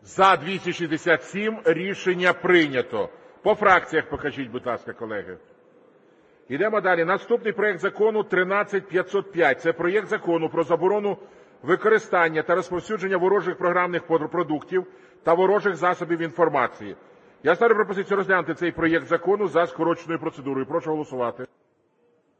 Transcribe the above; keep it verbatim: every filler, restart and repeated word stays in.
За – двісті шістдесят сім. Рішення прийнято. По фракціях покажіть, будь ласка, колеги. Йдемо далі. Наступний проект закону тринадцять п'ятсот п'ять. Це проект Закону про заборону використання та розповсюдження ворожих програмних продуктів та ворожих засобів інформації. Я ставлю пропозицію розглянути цей проект закону за скороченою процедурою. Прошу голосувати.